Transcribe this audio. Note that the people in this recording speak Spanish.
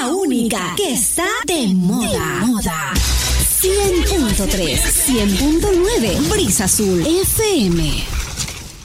la única que está de moda. 100.3, 100.9, Brisa Azul FM.